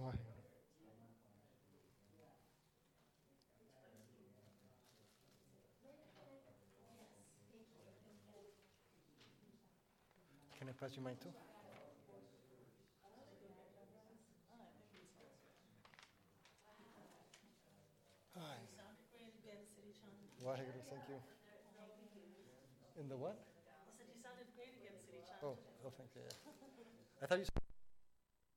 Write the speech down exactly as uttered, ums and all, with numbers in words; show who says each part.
Speaker 1: Waheguru. Can I press your mic too? Hi.
Speaker 2: You sounded great again, City Chand.
Speaker 1: Vaheguru, thank you. In the what?
Speaker 2: I said you sounded great again, City Chand.
Speaker 1: Oh, oh, thank you. Yeah. I thought you.